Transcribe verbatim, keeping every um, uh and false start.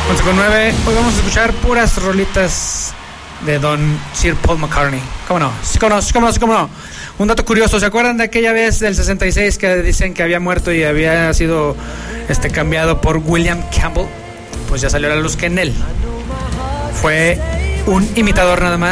once con nueve. Hoy vamos a escuchar puras rolitas de Don Sir Paul McCartney. ¿Cómo no? Sí, cómo no, sí, cómo no, sí, cómo no. Un dato curioso, ¿se acuerdan de aquella vez del sesenta y seis que dicen que había muerto y había sido este, cambiado por William Campbell? Pues ya salió a la luz que en él fue un imitador nada más.